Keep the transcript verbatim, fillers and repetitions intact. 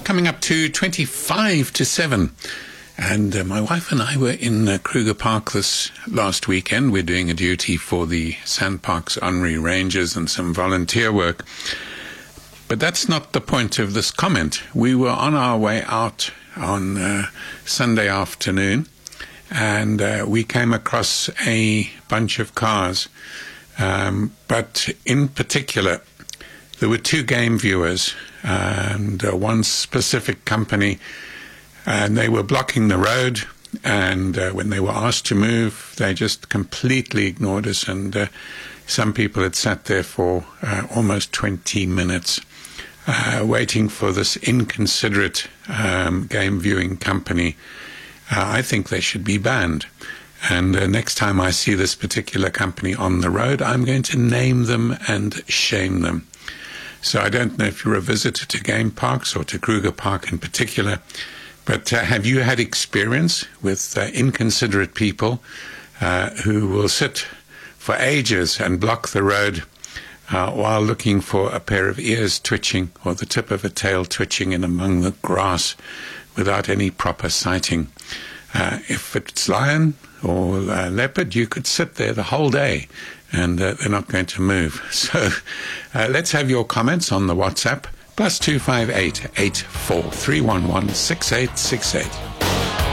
coming up to twenty-five to seven. And uh, my wife and I were in uh, Kruger Park this last weekend. We're doing a duty for the Sandparks Ornery Rangers and some volunteer work. But that's not the point of this comment. We were on our way out on uh, Sunday afternoon, and uh, we came across a bunch of cars. Um, but in particular, there were two game viewers and uh, one specific company, and they were blocking the road. And uh, when they were asked to move, they just completely ignored us. And uh, some people had sat there for uh, almost twenty minutes. Uh, waiting for this inconsiderate um, game viewing company. Uh, I think they should be banned. And uh, next time I see this particular company on the road, I'm going to name them and shame them. So I don't know if you're a visitor to game parks or to Kruger Park in particular, but uh, have you had experience with uh, inconsiderate people uh, who will sit for ages and block the road Uh, while looking for a pair of ears twitching or the tip of a tail twitching in among the grass without any proper sighting? Uh, if it's lion or uh, leopard, you could sit there the whole day and uh, they're not going to move. So uh, let's have your comments on the WhatsApp, plus two five eight, eight four three one one, six eight six eight.